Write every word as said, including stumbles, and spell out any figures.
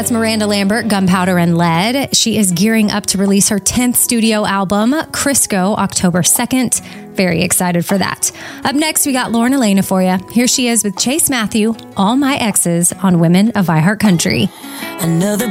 That's Miranda Lambert, Gunpowder and Lead. She is gearing up to release her tenth studio album, Crisco, October second. Very excited for that. Up next, we got Lauren Elena for you. Here she is with Chase Matthew, All My Exes on Women of iHeart Country. Another